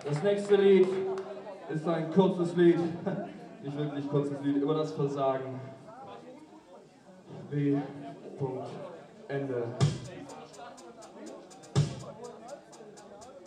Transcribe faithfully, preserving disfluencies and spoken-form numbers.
Das nächste Lied ist ein kurzes Lied, nicht wirklich kurzes Lied, über das Versagen. W. Ende.